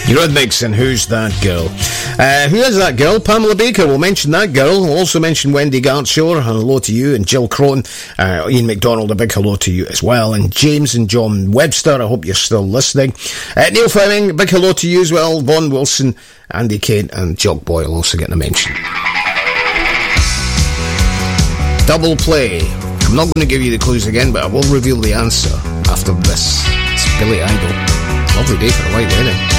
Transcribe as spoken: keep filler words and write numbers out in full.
Eurythmics and Who's That Girl? Uh, who is that girl? Pamela Baker. We'll mention that girl. We'll also mention Wendy Gartshaw. Hello to you. And Jill Croton. Uh, Ian McDonald, a big hello to you as well. And James and John Webster, I hope you're still listening. Uh, Neil Fleming, big hello to you as well. Vaughan Wilson, Andy Kane and Jock Boyle also getting a mention. Double play. I'm not going to give you the clues again, but I will reveal the answer after this. It's Billy Idol. Lovely day for a white wedding.